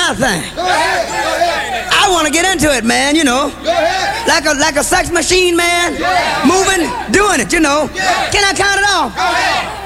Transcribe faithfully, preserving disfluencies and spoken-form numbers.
my thing. Go ahead. Go ahead. I want to get into it, man, you know. Go ahead. Like a like a sex machine, man. Yeah. Moving, doing it, you know. Yeah. Can I count it off? Go ahead.